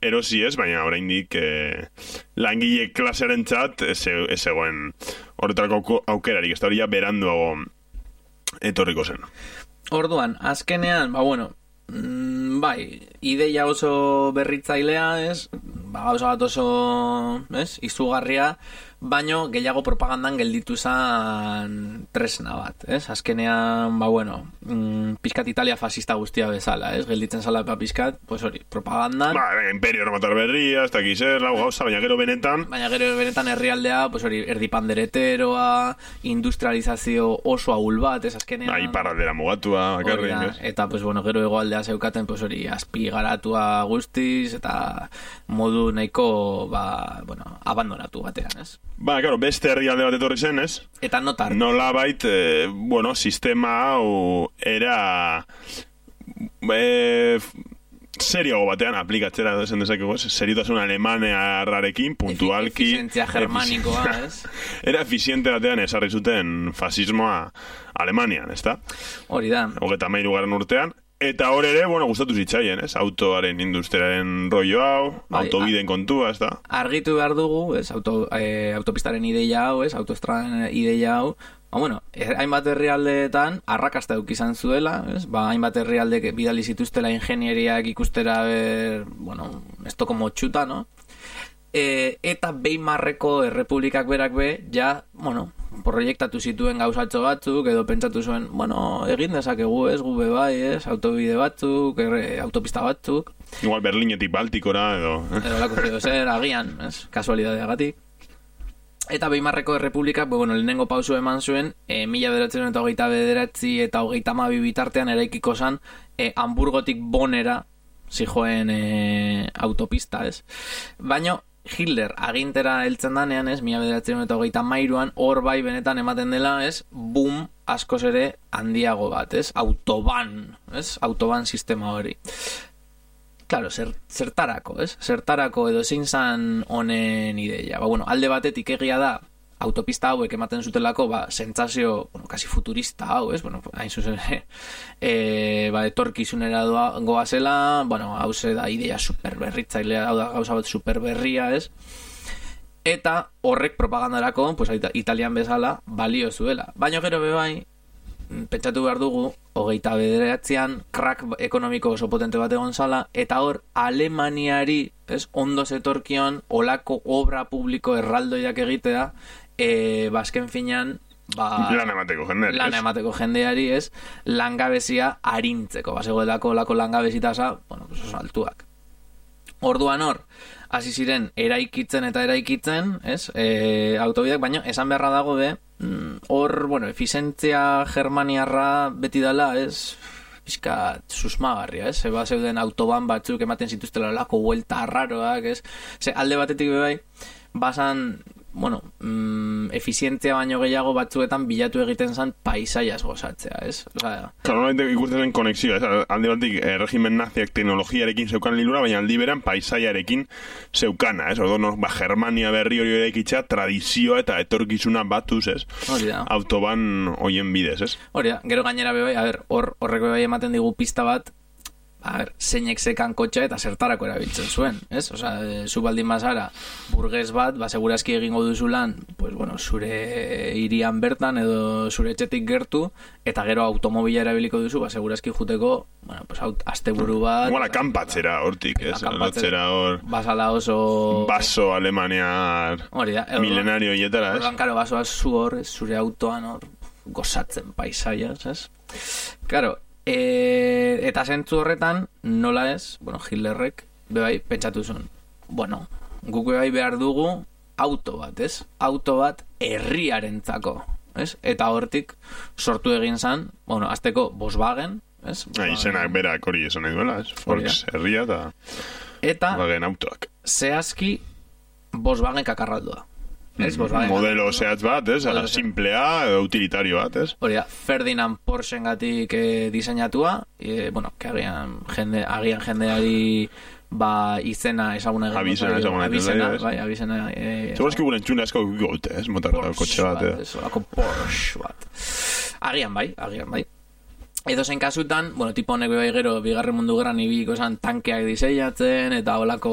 erosi ez, baina oraindik langile klasearen txat ez egoen horretarako aukerarik, ez da hori ja beranduago etorriko zen. Orduan, azkenean, bai, ideia oso berritzailea, ez? Gauza bat oso, ez? Izugarria, baino gehiago propagandan gelditu zen tresna bat, ez? Azkenean, pizkat Italia fascista guztia bezala, ez? Gelditzen zala pizkat, pues hori, propagandan. Imperio Romatar berria, ez dakiz gauza, baina gero benetan herrialdea, pues hori, erdi pandereteroa, industrializazio oso ahul bat, ez? Azkenean. Iparraldera mugatua, bakarrik, ez? Eta, pues gero hegoaldea zeukaten, pues hori, azpi garatua guztiz, eta modu nahiko, abandonatu batean, ez? Claro, beste herrialde bat etorri zen, ez? Eta notar. Nola bait, sistema hau era serioago batean aplikatzera zen dezakegu, ez? Seriotasun alemanearrarekin, puntualki. Efizientzia germanikoa, ez? Era efiziente batean esarri zuten fasismoa Alemanian, ez da? Hori da. 33. urtean. Eta hor ere, gustatu zitzaien, ez? Autoaren industriaren rollo hau, autobideen kontua, ez da? Argitu behar dugu, ez? Autopistaren ideia hau, ez? Autoestraden ideia hau. Hainbat herrialdeetan arrakasta eduki izan zuela, ez? Hainbat herrialdek bidali zituztela ingenieriak ikustera, esto como txuta, no? Eta Weimarreko errepublikak berak proiektatu zituen gauzatxo batzuk, edo pentsatu zuen, egin dezakegu, ez, gube bai, ez, autobide batzuk, autopista batzuk. Igual Berlinetik Baltikora, edo... Edo lako zer, agian, ez, kasualidadeagatik. Eta Weimarreko errepublikak, lehenengo pausu eman zuen, 1929 eta 1932 bitartean eraikiko zan, Hamburgotik Bonera zijoen autopista, ez. Baina Hitler agintera heltzen danean, ez, 1933an, hor bai benetan ematen dela, ez, boom askoz ere handiago bat, ez, autoban sistema hori. Claro, zertarako, ez? Zertarako edo zein zan honen ideia. Alde batetik egia da, autopista hauek ematen zutelako, sentsazio, kasi futurista hau, ez? Hain zuzen, etorkizunera goazela, hau ze da idea superberritzailea, hau da gauza bat superberria, ez? Eta horrek propagandarako, Italian bezala, balio zuela. Baina gero bebai, pentsatu behar dugu, 29an, krak ekonomiko oso potente bat egon zala, eta hor, Alemaniari, ez, ondo zetorkion, olako obra publiko erraldoiak egitea, azken finean, lan emateko jendeari, ez, langabezia arintzeko, zegoelako olako langabezitasa, oso altuak. Orduan hor, hasi ziren eraikitzen, ez, autobideak, baina esan beharra dago hor, efizientzia germaniarra beti dela, ez, pizkat susmagarria, ez, zeuden autoban batzuk ematen zituztela lako vuelta arraroak, ez, alde batetik bebai, basan, efizientzia baino gehiago batzuetan bilatu egiten zen paisaiaz gozatzea, ez? Normalmente ikusten zen konexioa, ez? Alde batik regimen naziak teknologiarekin zeukan lilura, baina aldi beran paisaiarekin zeukana, ez? Orduan, Germania berri hori eraikitza, tradizioa eta etorkizuna batuz, ez? Autoban hoien bidez, ez? Hori da, gero gainera bebai, horrek bebai ematen digu pista bat, zeinek zekan kotxa eta zertarako erabiltzen zuen, ez? Zu baldin bazara burges bat, segurazki egingo duzu lan, zure hirian bertan edo zure etxetik gertu, eta gero automobila erabiliko duzu, segurazki juteko, asteburu bat... Igual akampatzera hortik, ez? Lotzera hor... Basala oso... Baso alemaniar... Hori da. Milenario hietara, ez? Karo, basoa zu hor, zure autoan hor, gozatzen paisaiaz, ez? Karo, eta zentzu horretan, nola ez, Hitlerrek bebai pentsatu zuen, guk bebai behar dugu auto bat, ez? Auto bat herriarentzako, ez? Eta hortik sortu egin zan, azteko Volkswagen, ez? Izenak berak hori esan nahi duela, ez? Volks herria eta Volkswagen autoak. Zehazki Volkswagen kakarraldua. Modelo zehatz bat, ez? Simplea, utilitario bat, ez? Hori da, Ferdinand Porschen gatik diseinatua, que agian jendeari izena ezaguna abizena. Segurazki guren txuna esko gote, ez? Motar kotxe bat, ez? Olako Porsche bat. Agian bai. Edo zen kasutan, tipo honek bai gero, bigarren mundu gerran ibiliko esan tankeak diseinatzen, eta olako